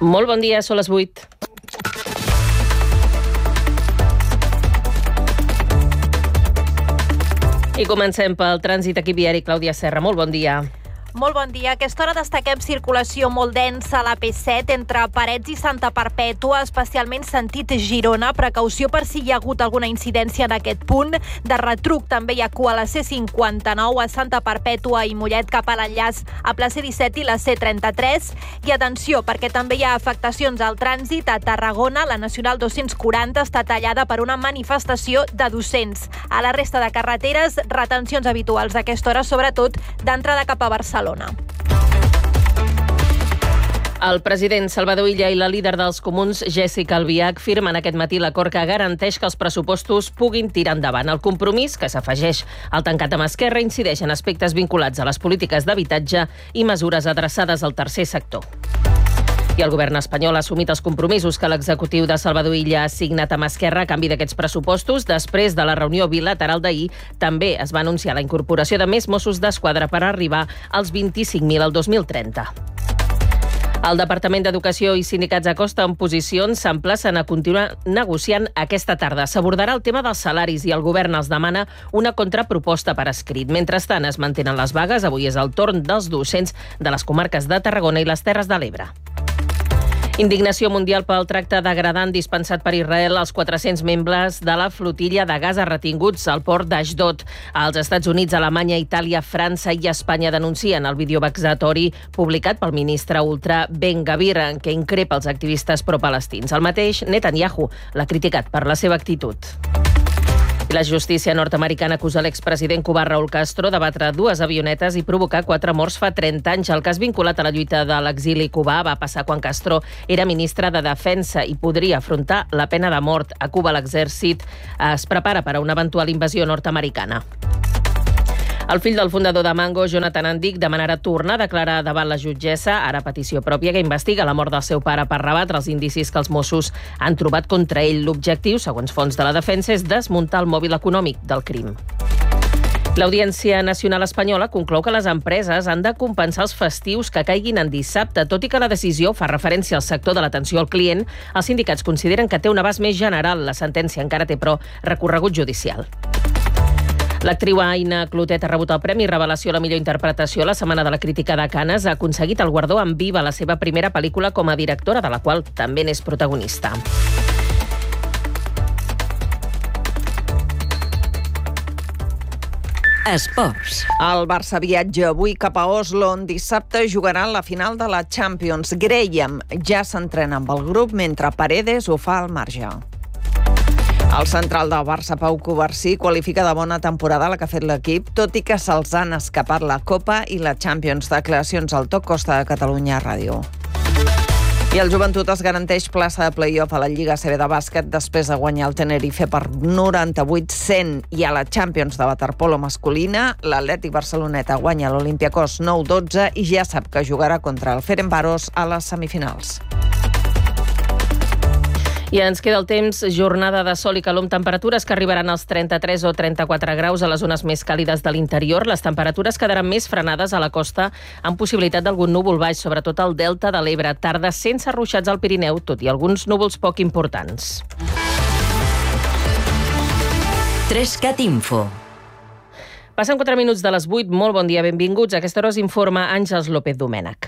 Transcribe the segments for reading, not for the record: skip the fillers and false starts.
Molt bon dia, són les 8. I comencem pel trànsit equip viari. Clàudia Serra, molt bon dia. Molt bon dia. A aquesta hora destaquem circulació molt densa a la P7 entre Parets i Santa Perpètua, especialment sentit Girona. Precaució per si hi ha hagut alguna incidència en aquest punt. De retruc també hi ha cua a la C59 a Santa Perpètua i Mollet cap a l'enllaç a la C17 i la C33. I atenció, perquè també hi ha afectacions al trànsit a Tarragona. La Nacional 240 està tallada per una manifestació de docents. A la resta de carreteres, retencions habituals a aquesta hora, sobretot d'entrada cap a Barcelona. El president Salvador Illa i la líder dels comuns, Jéssica Albiach, firmen aquest matí l'acord que garanteix que els pressupostos puguin tirar endavant. El compromís, que s'afegeix al tancat amb Esquerra, incideix en aspectes vinculats a les polítiques d'habitatge i mesures adreçades al tercer sector. I el govern espanyol ha assumit els compromisos que l'executiu de Salvador Illa ha signat amb Esquerra a canvi d'aquests pressupostos. Després de la reunió bilateral d'ahir, també es va anunciar la incorporació de més Mossos d'Esquadra per arribar als 25.000 al 2030. El Departament d'Educació i sindicats acosten posicions s'emplacen a continuar negociant aquesta tarda. S'abordarà el tema dels salaris i el govern els demana una contraproposta per escrit. Mentrestant, es mantenen les vagues. Avui és el torn dels docents de les comarques de Tarragona i les Terres de l'Ebre. Indignació mundial pel tracte degradant dispensat per Israel als 400 membres de la flotilla de Gaza retinguts al port d'Ashdod. Els Estats Units, Alemanya, Itàlia, França i Espanya denuncien el vídeo vexatori publicat pel ministre ultra Ben Gvir, en què increpa els activistes pro-palestins. El mateix Netanyahu l'ha criticat per la seva actitud. La justícia nord-americana acusa l'expresident cubà Raúl Castro de batre 2 avionetes i provocar 4 morts fa 30 anys. El cas vinculat a la lluita de l'exili cubà va passar quan Castro era ministre de Defensa i podria afrontar la pena de mort. A Cuba l'exèrcit es prepara per a una eventual invasió nord-americana. El fill del fundador de Mango, Jonathan Andic, demanarà tornar a declarar davant la jutgessa, ara a petició pròpia, que investiga la mort del seu pare per rebatre els indicis que els Mossos han trobat contra ell. L'objectiu, segons fonts de la defensa, és desmuntar el mòbil econòmic del crim. L'Audiència Nacional Espanyola conclou que les empreses han de compensar els festius que caiguin en dissabte. Tot i que la decisió fa referència al sector de l'atenció al client, els sindicats consideren que té un abast més general. La sentència encara té, però, recorregut judicial. L'actriu Aina Clotet ha rebut el Premi Revelació a la millor interpretació a la Setmana de la Crítica de Canes. Ha aconseguit el guardó amb Viva, la seva primera pel·lícula com a directora, de la qual també n'és protagonista. Esports. El Barça viatja avui cap a Oslo, on dissabte jugarà la final de la Champions. Graham ja s'entrena amb el grup, mentre Paredes ho fa al marge. El central del Barça, Pau Covarsí, qualifica de bona temporada la que ha fet l'equip, tot i que se'ls han escapat la Copa i la Champions. Declaracions al Toc Costa de Catalunya Ràdio. I el Joventut es garanteix plaça de play-off a la Lliga ACB de bàsquet després de guanyar el Tenerife per 98-100. I a la Champions de waterpolo masculina, l'Atlètic Barceloneta guanya l'Olympiacos 9-12 i ja sap que jugarà contra el Ferencváros a les semifinals. I ens queda el temps, jornada de sol i calor amb temperatures que arribaran als 33 o 34 graus a les zones més càlides de l'interior. Les temperatures quedaran més frenades a la costa amb possibilitat d'algun núvol baix, sobretot al delta de l'Ebre. Tarda sense ruixats al Pirineu, tot i alguns núvols poc importants. 3CAT Info. Passen 4 minuts de les 8. Molt bon dia, benvinguts. A aquesta hora us informa Àngels López Domènech.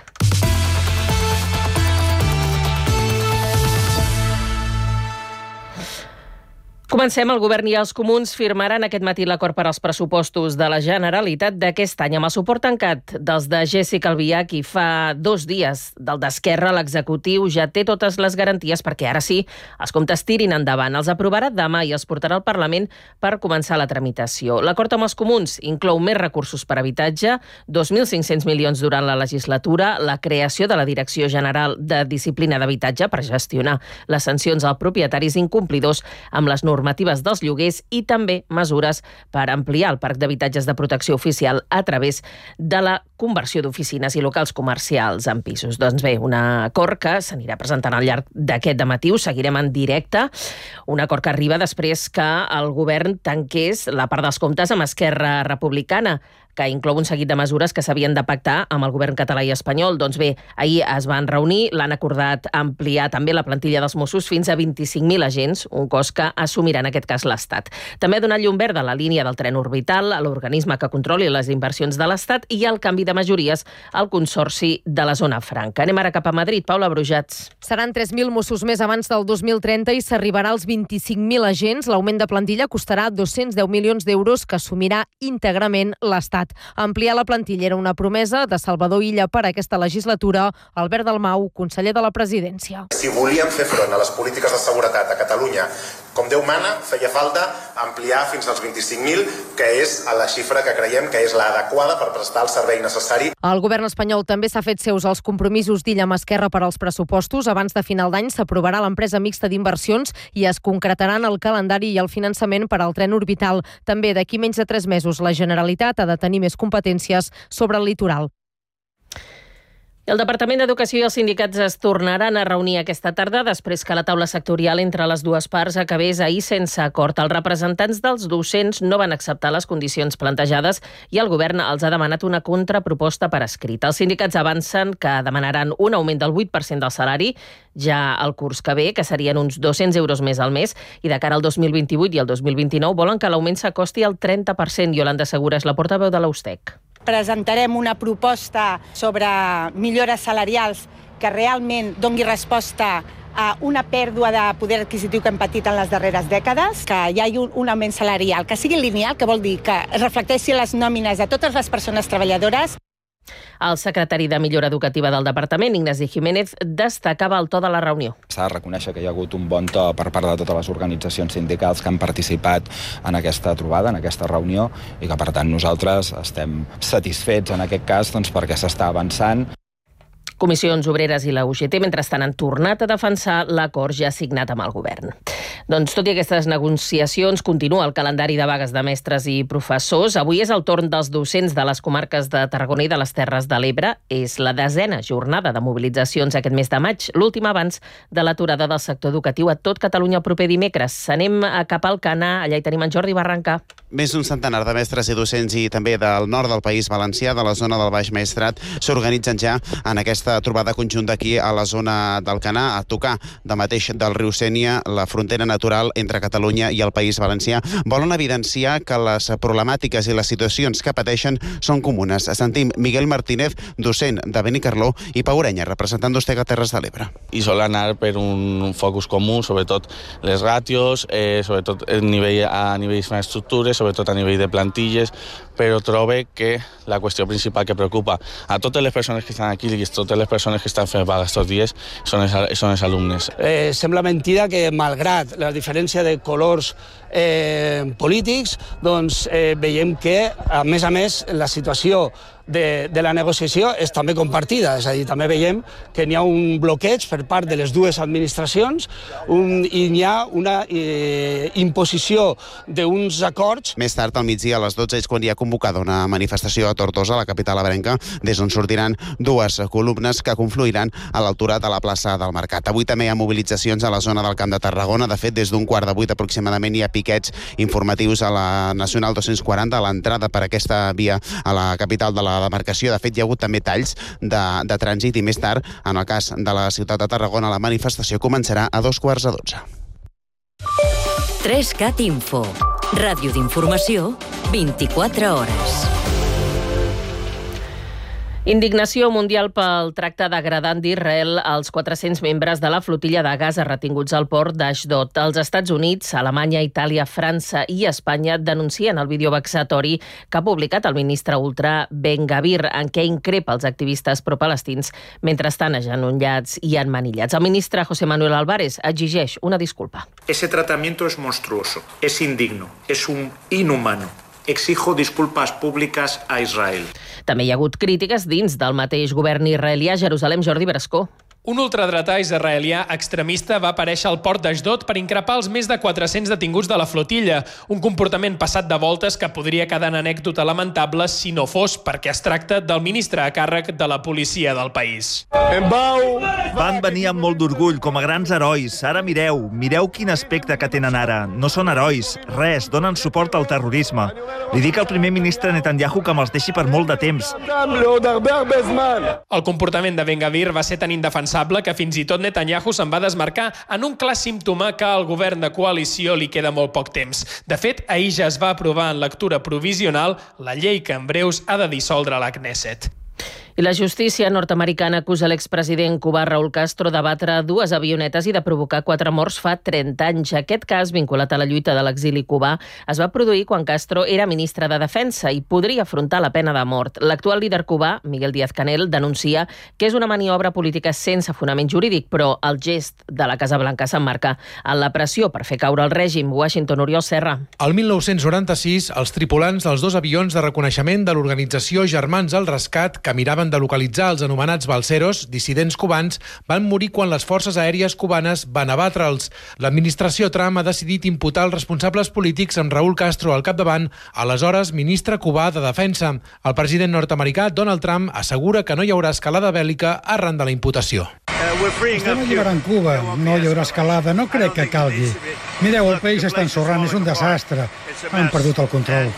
Comencem. El govern i els comuns firmaran aquest matí l'acord per als pressupostos de la Generalitat d'aquest any. Amb el suport tancat dels de Jéssica Albiach i fa 2 dies del d'Esquerra, l'executiu ja té totes les garanties perquè ara sí els comptes tirin endavant. Els aprovarà demà i els portarà al Parlament per començar la tramitació. L'acord amb els comuns inclou més recursos per habitatge, 2.500 milions durant la legislatura, la creació de la Direcció General de Disciplina d'Habitatge per gestionar les sancions als propietaris incomplidors amb les normatives dels lloguers i també mesures per ampliar el parc d'habitatges de protecció oficial a través de la conversió d'oficines i locals comercials en pisos. Doncs bé, un acord que s'anirà presentant al llarg d'aquest dematí, ho seguirem en directe, un acord que arriba després que el govern tanqués la part dels comptes amb Esquerra Republicana, que inclou un seguit de mesures que s'havien de pactar amb el govern català i espanyol. Doncs bé, ahir es van reunir, l'han acordat ampliar també la plantilla dels Mossos fins a 25.000 agents, un cost que assumirà en aquest cas l'Estat. També ha donat llum verda a la línia del tren orbital, a l'organisme que controli les inversions de l'Estat i al canvi de majories al Consorci de la Zona Franca. Anem ara cap a Madrid. Paula Brujats. Seran 3.000 Mossos més abans del 2030 i s'arribarà als 25.000 agents. L'augment de plantilla costarà 210 milions d'euros que assumirà íntegrament l'Estat. Ampliar la plantilla era una promesa de Salvador Illa per aquesta legislatura. Albert Dalmau, conseller de la Presidència. Si volíem fer front a les polítiques de seguretat a Catalunya, com Déu mana, feia falta ampliar fins als 25.000, que és la xifra que creiem que és l'adequada per prestar el servei necessari. El govern espanyol també s'ha fet seus els compromisos d'Illa amb Esquerra per als pressupostos. Abans de final d'any s'aprovarà l'empresa mixta d'inversions i es concretaran el calendari i el finançament per al tren orbital. També d'aquí menys de 3 mesos la Generalitat ha de tenir més competències sobre el litoral. El Departament d'Educació i els sindicats es tornaran a reunir aquesta tarda després que la taula sectorial entre les dues parts acabés ahir sense acord. Els representants dels docents no van acceptar les condicions plantejades i el govern els ha demanat una contraproposta per escrit. Els sindicats avancen que demanaran un augment del 8% del salari ja al curs que ve, que serien uns 200 euros més al mes, i de cara al 2028 i al 2029 volen que l'augment s'acosti al 30%. Yolanda Segura és la portaveu de l'USTEC. Presentarem una proposta sobre millores salarials que realment doni resposta a una pèrdua de poder adquisitiu que hem patit en les darreres dècades, que hi hagi un augment salarial que sigui lineal, que vol dir que reflecteixi les nòmines de totes les persones treballadores. El secretari de Millora Educativa del Departament, Ignasi Jiménez, destacava el to de la reunió. S'ha de reconèixer que hi ha hagut un bon to per part de totes les organitzacions sindicals que han participat en aquesta trobada, en aquesta reunió, i que, per tant, nosaltres estem satisfets en aquest cas perquè s'està avançant. Comissions Obreres i la UGT, mentrestant, han tornat a defensar l'acord ja signat amb el govern. Doncs, tot i aquestes negociacions, continua el calendari de vagues de mestres i professors. Avui és el torn dels docents de les comarques de Tarragona i de les Terres de l'Ebre. És la 10ª jornada de mobilitzacions aquest mes de maig, l'última abans de l'aturada del sector educatiu a tot Catalunya el proper dimecres. Anem cap al Canà, allà hi tenim en Jordi Barranca. Més d'un centenar de mestres i docents i també del nord del País Valencià, de la zona del Baix Maestrat, s'organitzen ja en aquesta trobada conjunta aquí a la zona del Canà, a tocar de mateix del riu Sénia, la frontera natural entre Catalunya i el País Valencià. Volen evidenciar que les problemàtiques i les situacions que pateixen són comunes. Sentim Miguel Martínez, docent de Benicarló, i Pau Orenya, representant d'USTEC a Terres de l'Ebre. I sol anar per un focus comú, sobretot les ràtios, sobretot a nivell d'infraestructures, sobretot a nivell de plantilles, però trobo que la qüestió principal que preocupa a totes les persones que estan aquí i a totes les persones que estan fent vaga aquests dies són els alumnes. Sembla mentida que, malgrat la diferència de colors polítics, doncs veiem que, a més, la situació de la negociació és també compartida, és a dir, també veiem que n'hi ha un bloqueig per part de les dues administracions i n'hi ha una imposició d'uns acords. Més tard, al migdia, a les 12, és quan hi ha convocada una manifestació a Tortosa, la capital ebrenca, des d'on sortiran dues columnes que confluiran a l'altura de la plaça del Mercat. Avui també hi ha mobilitzacions a la zona del Camp de Tarragona. De fet, des d'un 7:15 aproximadament hi ha piquets informatius a la Nacional 240, a l'entrada per aquesta via a la capital de la demarcació. De fet, hi ha hagut també talls de trànsit i més tard, en el cas de la ciutat de Tarragona, la manifestació començarà a 11:15. 3CAT Info. Ràdio d'informació, 24 hores. Indignació mundial pel tracte degradant d'Israel als 400 membres de la flotilla de Gaza retinguts al port d'Ashdod. Els Estats Units, Alemanya, Itàlia, França i Espanya denuncien el vídeo vexatori que ha publicat el ministre ultra Ben Gvir, en què increpa els activistes propalestins mentre estan agenollats i emmanillats. El ministre José Manuel Álvarez exigeix una disculpa. Ese tratamiento es monstruoso, es indigno, es un inhumano. Exijo disculpas públicas a Israel. També hi ha hagut crítiques dins del mateix govern israelià a Jerusalem. Jordi Brascó. Un ultradretà israelià extremista va aparèixer al port d'Ashdod per increpar els més de 400 detinguts de la flotilla, un comportament passat de voltes que podria quedar en anècdota lamentable si no fos perquè es tracta del ministre a càrrec de la policia del país. Van venir amb molt d'orgull, com a grans herois. Ara mireu quin aspecte que tenen ara. No són herois, res, donen suport al terrorisme. Li dic al primer ministre Netanyahu que me'ls deixi per molt de temps. El comportament de Ben-Gvir va ser tan indefensable que fins i tot Netanyahu se'n va desmarcar en un clar símptoma que al govern de coalició li queda molt poc temps. De fet, ahir ja es va aprovar en lectura provisional la llei que en breus ha de dissoldre la Knesset. I la justícia nord-americana acusa l'expresident cubà Raúl Castro de batre 2 avionetes i de provocar 4 morts fa 30 anys. Aquest cas, vinculat a la lluita de l'exili cubà, es va produir quan Castro era ministre de Defensa i podria afrontar la pena de mort. L'actual líder cubà, Miguel Díaz-Canel, denuncia que és una maniobra política sense fonament jurídic, però el gest de la Casa Blanca s'emmarca en la pressió per fer caure el règim. Washington, Oriol Serra. El 1996, els tripulants dels 2 avions de reconeixement de l'organització Germans al Rescat, que miraven de localitzar els anomenats balseros, dissidents cubans, van morir quan les forces aèries cubanes van abatre'ls. L'administració Trump ha decidit imputar els responsables polítics amb Raúl Castro al capdavant, aleshores ministre cubà de Defensa. El president nord-americà Donald Trump assegura que no hi haurà escalada bèl·lica arran de la imputació. Estem alliberant Cuba, no hi haurà escalada, no crec que calgui. Mireu, el país està ensorrant, és un desastre. Han perdut el control.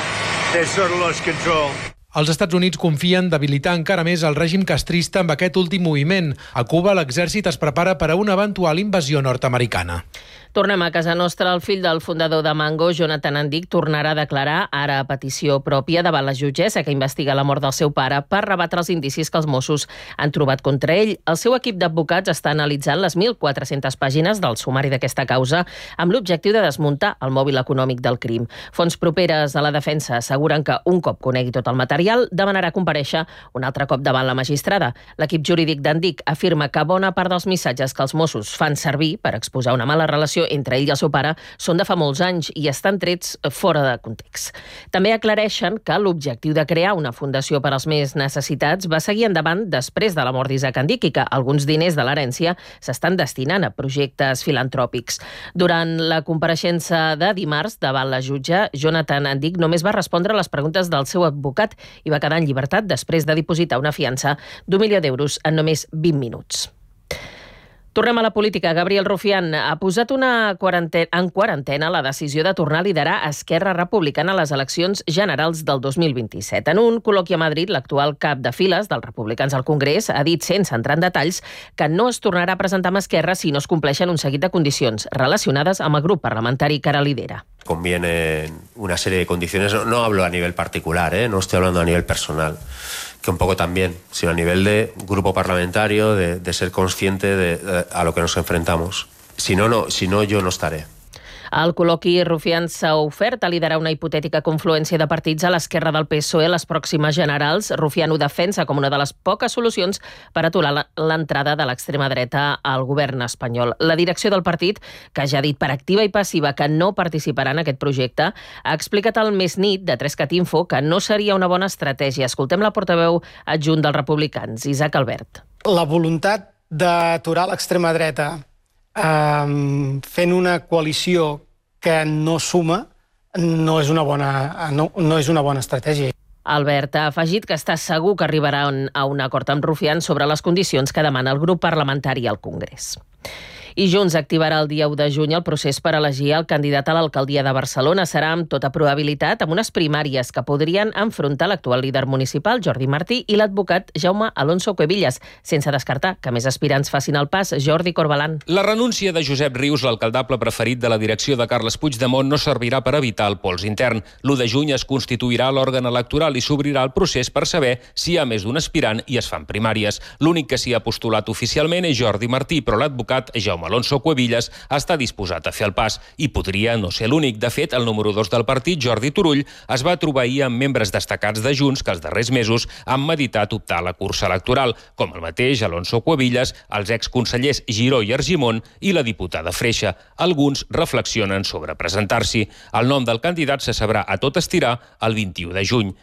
Els Estats Units confien debilitar encara més el règim castrista amb aquest últim moviment. A Cuba, l'exèrcit es prepara per a una eventual invasió nord-americana. Tornem a casa nostra. El fill del fundador de Mango, Jonathan Andic, tornarà a declarar, ara a petició pròpia, davant la jutgessa que investiga la mort del seu pare per rebatre els indicis que els Mossos han trobat contra ell. El seu equip d'advocats està analitzant les 1.400 pàgines del sumari d'aquesta causa amb l'objectiu de desmuntar el mòbil econòmic del crim. Fonts properes a la defensa asseguren que un cop conegui tot el material demanarà comparèixer un altre cop davant la magistrada. L'equip jurídic d'Andic afirma que bona part dels missatges que els Mossos fan servir per exposar una mala relació entre ell i el seu pare són de fa molts anys i estan trets fora de context. També aclareixen que l'objectiu de crear una fundació per als més necessitats va seguir endavant després de la mort d'Isaac Andic i que alguns diners de l'herència s'estan destinant a projectes filantròpics. Durant la compareixença de dimarts davant la jutge, Jonathan Andic només va respondre a les preguntes del seu advocat i va quedar en llibertat després de dipositar una fiança d'1 milió d'euros en només 20 minuts. Tornem a la política. Gabriel Rufián ha posat en quarantena la decisió de tornar a liderar Esquerra Republicana a les eleccions generals del 2027. En un col·loqui a Madrid, l'actual cap de files dels republicans al Congrés ha dit, sense entrar en detalls, que no es tornarà a presentar amb Esquerra si no es compleixen un seguit de condicions relacionades amb el grup parlamentari que ara lidera. Conviene una serie de condiciones, no hablo a nivel particular, no estoy hablando a nivel personal, que un poco también, sino a nivel de grupo parlamentario, de ser consciente a lo que nos enfrentamos. Si no, yo no estaré. Al col·loqui, Rufián s'ha ofert a liderar una hipotètica confluència de partits a l'esquerra del PSOE a les pròximes generals. Rufián ho defensa com una de les poques solucions per aturar l'entrada de l'extrema dreta al govern espanyol. La direcció del partit, que ja ha dit per activa i passiva que no participarà en aquest projecte, ha explicat al Més Nit de 3cat Info que no seria una bona estratègia. Escoltem la portaveu adjunt dels republicans, Isaac Albert. La voluntat d'aturar l'extrema dreta fent una coalició que no suma no és una bona estratègia. Albert ha afegit que està segur que arribaran a un acord amb Rufián sobre les condicions que demana el grup parlamentari al Congrés. I Junts activarà el dia 1 de juny el procés per elegir el candidat a l'alcaldia de Barcelona. Serà amb tota probabilitat amb unes primàries que podrien enfrontar l'actual líder municipal, Jordi Martí, i l'advocat Jaume Alonso Cuevillas, sense descartar que més aspirants facin el pas. Jordi Corbalan. La renúncia de Josep Rius, l'alcaldable preferit de la direcció de Carles Puigdemont, no servirà per evitar el pols intern. L'1 de juny es constituirà l'òrgan electoral i s'obrirà el procés per saber si hi ha més d'un aspirant i es fan primàries. L'únic que s'hi ha postulat oficialment és Jordi Martí, però l'advocat Jaume Alonso Cuevillas està disposat a fer el pas i podria no ser l'únic. De fet, el número 2 del partit, Jordi Turull, es va trobar ahir amb membres destacats de Junts que els darrers mesos han meditat optar a la cursa electoral, com el mateix Alonso Cuevillas, els exconsellers Giró i Argimon i la diputada Freixa. Alguns reflexionen sobre presentar-s'hi. El nom del candidat se sabrà a tot estirar el 21 de juny.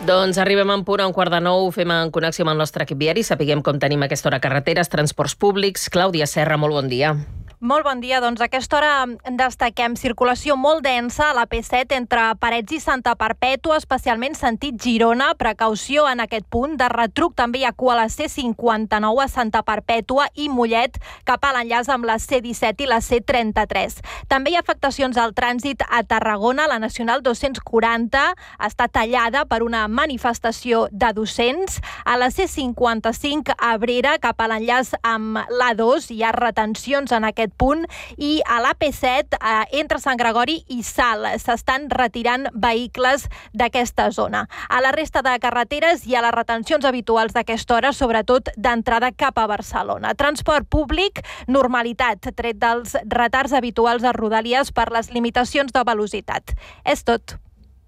Doncs arribem en punt a 8:45, fem en connexió amb el nostre equip viari, sapiguem com tenim a aquesta hora carreteres, transports públics. Clàudia Serra, molt bon dia. Molt bon dia. Doncs a aquesta hora destaquem circulació molt densa a la P7 entre Parets i Santa Perpètua, especialment sentit Girona. Precaució en aquest punt. De retruc també hi ha cua a la C59 a Santa Perpètua i Mollet cap a l'enllaç amb la C17 i la C33. També hi ha afectacions al trànsit a Tarragona. La Nacional 240 està tallada per una manifestació de docents. A la C55 a Abrera cap a l'enllaç amb l'A2 hi ha retencions en aquest punt, i a l'AP7 entre Sant Gregori i Salt s'estan retirant vehicles d'aquesta zona. A la resta de carreteres hi ha les retencions habituals d'aquesta hora, sobretot d'entrada cap a Barcelona. Transport públic, normalitat, tret dels retards habituals a Rodalies per les limitacions de velocitat. És tot.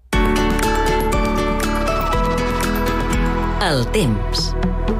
El temps.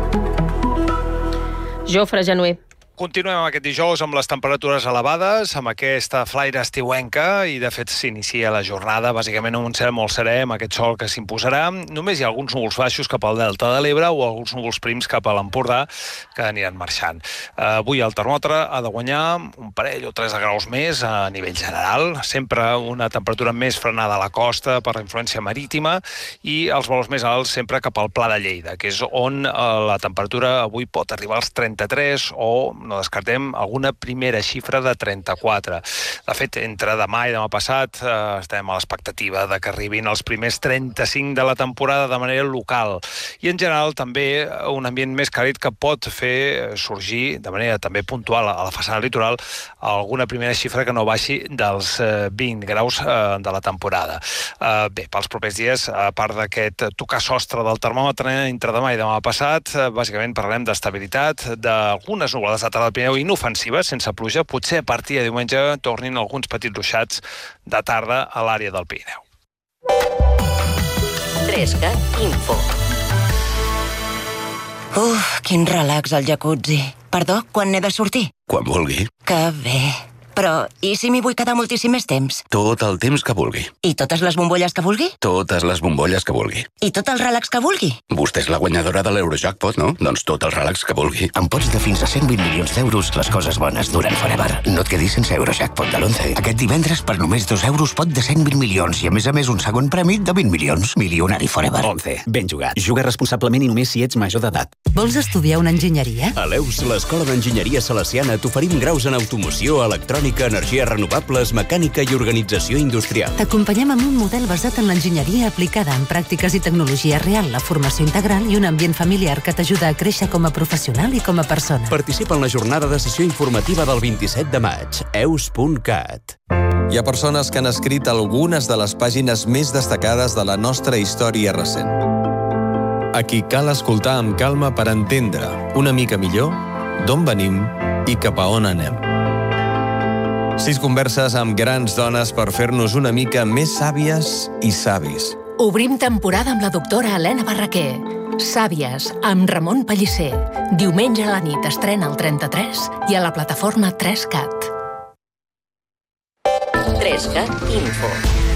Jofre Genuer. Continuem aquest dijous amb les temperatures elevades, amb aquesta flaire estiuenca, i de fet s'inicia la jornada bàsicament amb un cel molt serè, amb aquest sol que s'imposarà. Només hi ha alguns núvols baixos cap al delta de l'Ebre o alguns núvols prims cap a l'Empordà que aniran marxant. Avui el termòmetre ha de guanyar un parell o 3 de graus més a nivell general, sempre una temperatura més frenada a la costa per la influència marítima, i els valors més alts sempre cap al Pla de Lleida, que és on la temperatura avui pot arribar als 33 o no descartem alguna primera xifra de 34. De fet, entre demà i demà passat estem a l'expectativa de que arribin els primers 35 de la temporada de manera local. I en general també un ambient més càlid que pot fer sorgir de manera també puntual a la façana litoral alguna primera xifra que no baixi dels 20 graus de la temporada. Bé, pels propers dies, a part d'aquest tocar sostre del termòmetre entre demà i demà passat, bàsicament parlarem d'estabilitat, d'algunes nuvolades de tarda al Pirineu inofensives, sense pluja. Potser a partir de diumenge tornin alguns petits ruixats de tarda a l'àrea del Pirineu. 3CAT Info. Quin relax al jacuzzi. Perdó, quan n'he de sortir? Quan vulgui. Que bé. Però, i si m'hi vull quedar moltíssim més temps? Tot el temps que vulgui. I totes les bombolles que vulgui? Totes les bombolles que vulgui. I tot el relax que vulgui? Vostè és la guanyadora de l'Eurojackpot, no? Doncs tot el relax que vulgui. Amb pots de fins a 120 milions d'euros, les coses bones duren forever. No et quedis sense Eurojackpot de l'11. Aquest divendres, per només 2 euros, pot de 120 milions i, a més un segon premi de 20 milions. Milionari forever. 11. Ben jugat. Juga responsablement i només si ets major d'edat. Vols estudiar una enginyeria? A l'EUS, l'Escola d'Enginyeria Salesiana, t'oferim graus en automoció, electrònica, energies renovables, mecànica i organització industrial. T'acompanyem amb un model basat en l'enginyeria aplicada en pràctiques i tecnologia real, la formació integral i un ambient familiar que t'ajuda a créixer com a professional i com a persona. Participa en la jornada de sessió informativa del 27 de maig. eus.cat. Hi ha persones que han escrit algunes de les pàgines més destacades de la nostra història recent. A qui cal escoltar amb calma per entendre una mica millor d'on venim i cap a on anem. 6 converses amb grans dones per fer-nos una mica més sàvies i savis. Obrim temporada amb la doctora Helena Barraquer. Sàvies, amb Ramon Pellicer. Diumenge a la nit estrena al 33 i a la plataforma 3CAT. 3CAT Info.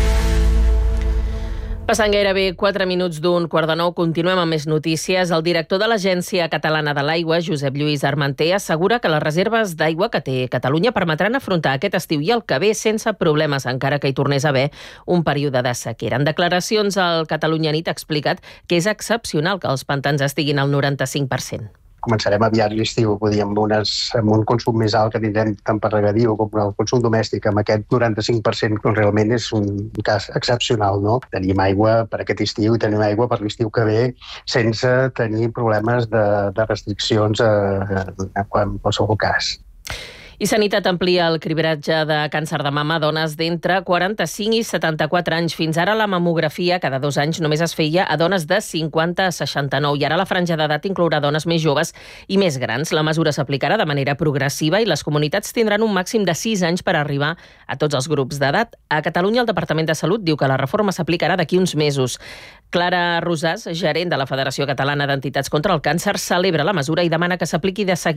Passant gairebé 4 minuts d'un 8:45, continuem amb més notícies. El director de l'Agència Catalana de l'Aigua, Josep Lluís Armanter, assegura que les reserves d'aigua que té Catalunya permetran afrontar aquest estiu i el que ve sense problemes, encara que hi tornés a haver un període de sequera. En declaracions al Catalunya Nit ha explicat que és excepcional que els pantans estiguin al 95%. Començarem aviat l'estiu, amb un consum més alt que tindrem tant per regadiu com el consum domèstic. Amb aquest 95% realment és un cas excepcional, no? Tenim aigua per aquest estiu i tenim aigua per l'estiu que ve sense tenir problemes de restriccions en qualsevol cas. I Sanitat amplia el cribratge de càncer de mama a dones d'entre 45 i 74 anys. Fins ara la mamografia cada 2 anys només es feia a dones de 50 a 69 i ara la franja d'edat inclourà dones més joves i més grans. La mesura s'aplicarà de manera progressiva i les comunitats tindran un màxim de 6 anys per arribar a tots els grups d'edat. A Catalunya el Departament de Salut diu que la reforma s'aplicarà d'aquí uns mesos. Clara Rosàs, gerent de la Federació Catalana d'Entitats contra el Càncer, celebra la mesura i demana que s'apliqui de seguida.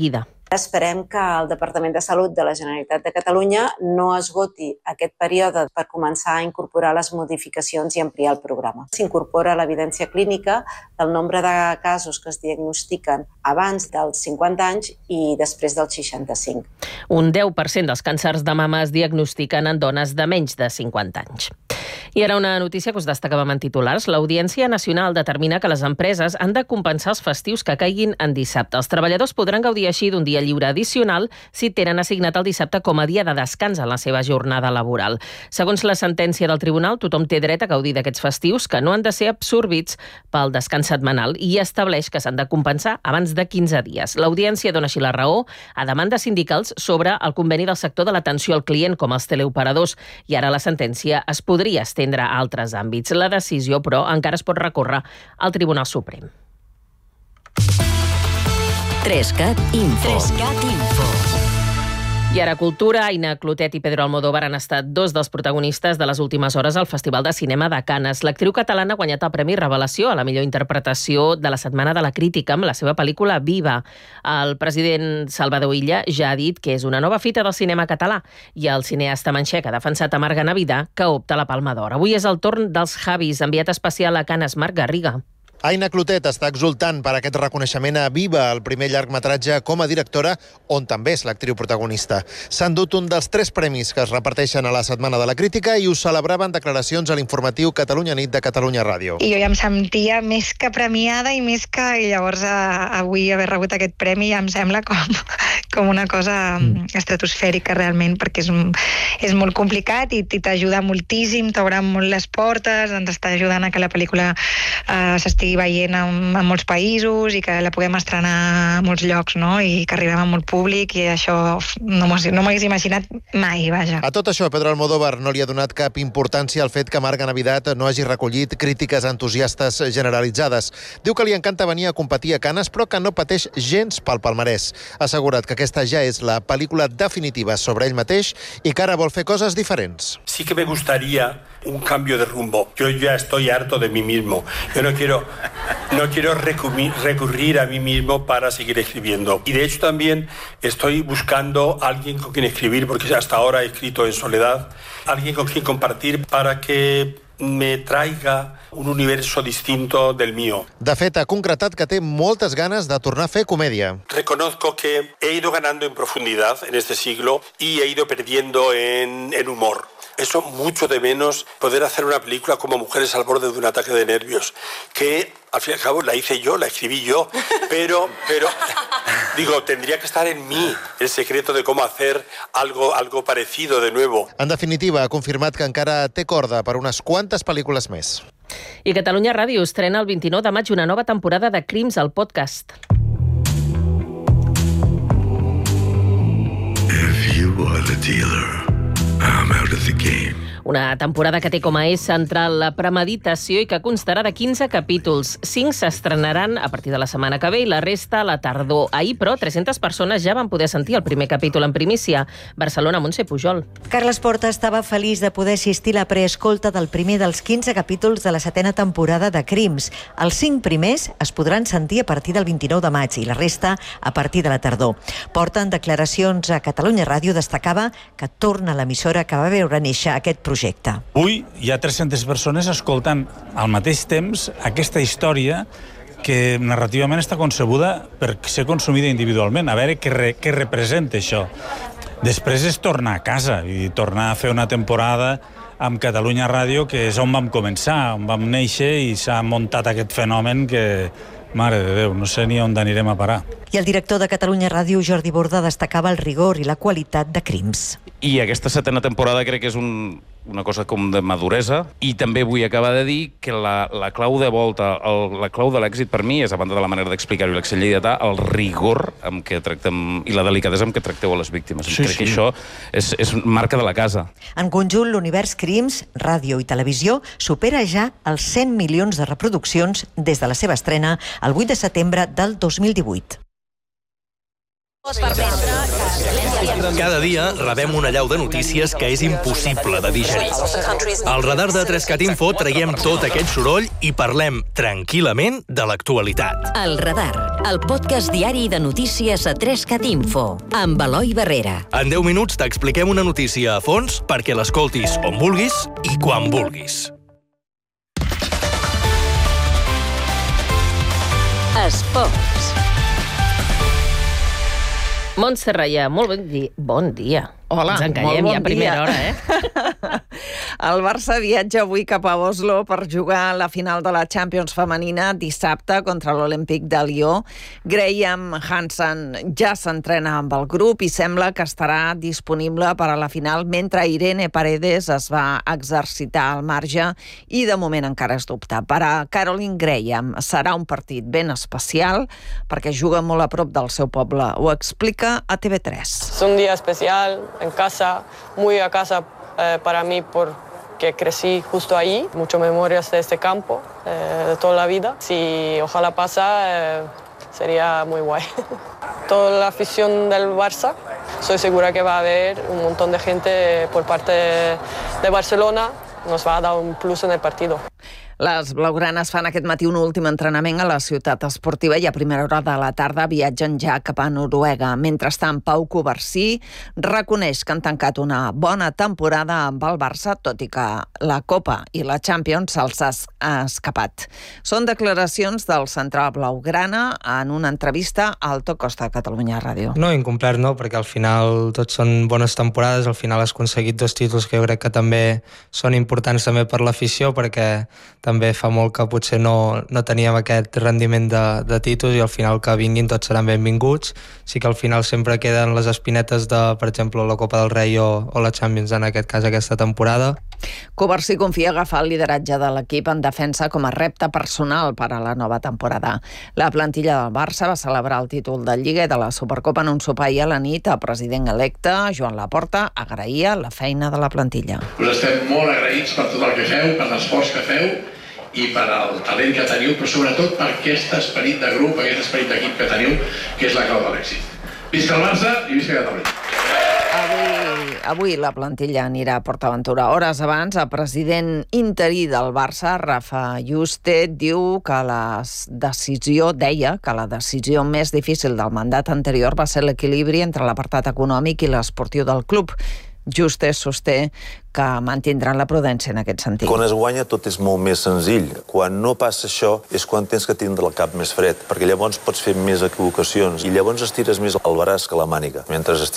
Esperem que el Departament de Salut de la Generalitat de Catalunya no esgoti aquest període per començar a incorporar les modificacions i ampliar el programa. S'incorpora l'evidència clínica del nombre de casos que es diagnostiquen abans dels 50 anys i després dels 65. Un 10% dels càncers de mama es diagnostiquen en dones de menys de 50 anys. I ara una notícia que us destacàvem en titulars. L'Audiència Nacional determina que les empreses han de compensar els festius que caiguin en dissabte. Els treballadors podran gaudir així d'un dia lliure addicional si tenen assignat el dissabte com a dia de descans en la seva jornada laboral. Segons la sentència del tribunal, tothom té dret a gaudir d'aquests festius que no han de ser absorbits pel descans setmanal i estableix que s'han de compensar abans de 15 dies. L'Audiència dona així la raó a demandes sindicals sobre el conveni del sector de l'atenció al client com els teleoperadors i ara la sentència es podria estendre a altres àmbits. La decisió, però, encara es pot recórrer al Tribunal Suprem. 3CAT Info. I ara cultura. Aina Clotet i Pedro Almodóvar han estat dos dels protagonistes de les últimes hores al Festival de Cinema de Canes. L'actriu catalana ha guanyat el Premi Revelació a la millor interpretació de la Setmana de la Crítica amb la seva pel·lícula Viva. El president Salvador Illa ja ha dit que és una nova fita del cinema català i el cineasta manxec ha defensat a Marc Navidà, que opta a la Palma d'Or. Avui és el torn dels Javis, enviat especial a Canes, Marc Garriga. Aina Clotet està exultant per aquest reconeixement a Viva, el primer llargmetratge com a directora, on també és l'actriu protagonista. S'ha endut un dels 3 premis que es reparteixen a la Setmana de la Crítica i ho celebraven declaracions a l'informatiu Catalunya Nit de Catalunya Ràdio. I jo ja em sentia més que premiada i més que... I llavors avui haver rebut aquest premi ja em sembla com una cosa estratosfèrica realment, perquè és molt complicat i t'ajuda moltíssim, t'obre molt les portes, ens està ajudant a que la pel·lícula s'estigui veient en molts països i que la puguem estrenar a molts llocs, no? I que arribem a molt públic i això no m'hagués imaginat mai, vaja. A tot això, Pedro Almodóvar no li ha donat cap importància al fet que Marc Navidad no hagi recollit crítiques entusiastes generalitzades. Diu que li encanta venir a competir a Canes, però que no pateix gens pel palmarès. Ha assegurat que aquesta ja és la pel·lícula definitiva sobre ell mateix i que ara vol fer coses diferents. Sí que me gustaría un cambio de rumbo. Yo ya estoy harto de mí mismo. Yo no quiero recurrir a mí mismo para seguir escribiendo. Y de hecho también estoy buscando a alguien con quien escribir, porque hasta ahora he escrito en soledad, alguien con quien compartir para que me traiga un universo distinto del mío. De fet, ha concretat que té moltes ganes de tornar a fer comèdia. Reconozco que he ido ganando en profundidad en este siglo y he ido perdiendo en humor. Eso mucho de menos poder hacer una película como Mujeres al borde de un ataque de nervios, que al fin y al cabo la hice yo, la escribí yo, pero digo, tendría que estar en mí el secreto de cómo hacer algo parecido de nuevo. En definitiva, ha confirmat que encara té corda per unes quantes pel·lícules més. I Catalunya Ràdio estrena el 29 de maig una nova temporada de Crims al podcast. If you are the dealer, I'm out of the game. Una temporada que té com a eix central la premeditació i que constarà de 15 capítols. 5 s'estrenaran a partir de la setmana que ve i la resta a la tardor. Ahir, però, 300 persones ja van poder sentir el primer capítol en primícia. Barcelona, Montse Pujol. Carles Porta estava feliç de poder assistir a la preescolta del primer dels 15 capítols de la 7a temporada de Crims. Els 5 primers es podran sentir a partir del 29 de maig i la resta a partir de la tardor. Porta, en declaracions a Catalunya Ràdio, destacava que torna a l'emissora que va veure néixer aquest projecte. Avui hi ha 300 persones escoltant al mateix temps aquesta història que narrativament està concebuda per ser consumida individualment, a veure què representa això. Després és tornar a casa i tornar a fer una temporada amb Catalunya Ràdio, que és on vam començar, on vam néixer i s'ha muntat aquest fenomen que, mare de Déu, no sé ni on anirem a parar. I el director de Catalunya Ràdio, Jordi Borda, destacava el rigor i la qualitat de Crims. I aquesta 7a temporada crec que és una cosa com de maduresa, i també vull acabar de dir que la clau de volta, la clau de l'èxit per mi és, a banda de la manera d'explicar-ho i l'accent lleidatà, el rigor amb què tractem i la delicadesa amb què tracteu a les víctimes. Crec que això és marca de la casa. En conjunt, l'univers Crims, ràdio i televisió, supera ja els 100 milions de reproduccions des de la seva estrena el 8 de setembre del 2018. Pot permetre que Cada dia rebem una allau de notícies que és impossible de digerir. Al radar de 3CAT Info traiem tot aquest soroll i parlem tranquil·lament de l'actualitat. El Radar, el podcast diari de notícies a 3CAT Info, amb Eloi Barrera. En 10 minuts t'expliquem una notícia a fons perquè l'escoltis on vulguis i quan vulguis. Esports. Montse Raya, molt bon dia. Hola, ens encallem molt bon ja a primera hora, El Barça viatja avui cap a Oslo per jugar la final de la Champions femenina dissabte contra l'Olímpic de Lió. Graham Hansen ja s'entrena amb el grup i sembla que estarà disponible per a la final, mentre Irene Paredes es va exercitar al marge i de moment encara es dubta. Per a Caroline Graham serà un partit ben especial perquè juga molt a prop del seu poble. Ho explica a TV3. Es un día especial en casa, muy a casa para mí porque crecí justo ahí, muchas memorias de este campo, de toda la vida. Si ojalá pasa, sería muy guay. Toda la afición del Barça, estoy segura que va a haber un montón de gente por parte de Barcelona, nos va a dar un plus en el partido. Les blaugranes fan aquest matí un últim entrenament a la ciutat esportiva i a primera hora de la tarda viatgen ja cap a Noruega. Mentrestant, Pau Covarsí reconeix que han tancat una bona temporada amb el Barça, tot i que la Copa i la Champions se'ls ha escapat. Són declaracions del central blaugrana en una entrevista a Alto Costa, Catalunya Ràdio. No, incomplert no, perquè al final tot són bones temporades, al final has aconseguit 2 títols que jo crec que també són importants també per l'afició, perquè també fa molt que potser no teníem aquest rendiment de títols i al final que vinguin tots seran benvinguts. Sí que al final sempre queden les espinetes de, per exemple, la Copa del Rei o la Champions, en aquest cas aquesta temporada. Covarsí confia agafar el lideratge de l'equip en defensa com a repte personal per a la nova temporada. La plantilla del Barça va celebrar el títol de Lliga i de la Supercopa en un sopar ahir a la nit. El president electe, Joan Laporta, agraïa la feina de la plantilla. Us estem molt agraïts per tot el que feu, per l'esforç que feu i per al talent que teniu, però sobretot per aquest esperit de grup, aquest esperit d'equip que teniu, que és la clau de l'èxit. Visca el Barça i visca Catalunya! Avui la plantilla anirà a PortAventura. Hores abans, el president interí del Barça, Rafa Yuste, deia que la decisió més difícil del mandat anterior va ser l'equilibri entre l'apartat econòmic i l'esportiu del club. Juste sosté que mantindran la prudència en aquest sentit. Quan es guanya tot és molt més senzill. Quan no passa això és quan tens que tindre el cap més fred, perquè llavors pots fer més equivocacions i llavors estires més el braç que la màniga. Mentre estires